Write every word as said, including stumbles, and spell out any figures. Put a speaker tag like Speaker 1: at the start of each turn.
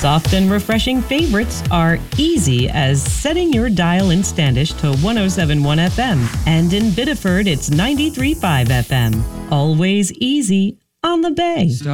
Speaker 1: Soft and refreshing favorites are easy as setting your dial in Standish to one oh seven point one F M. And in Biddeford, it's ninety-three point five F M. Always easy on the Bay.